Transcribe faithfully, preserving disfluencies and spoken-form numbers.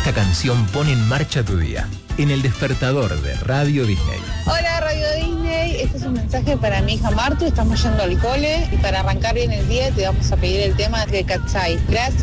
Esta canción pone en marcha tu día, en el despertador de Radio Disney. Hola Radio Disney, este es un mensaje para mi hija Martu, estamos yendo al cole y para arrancar bien el día te vamos a pedir el tema de Katsai. Gracias.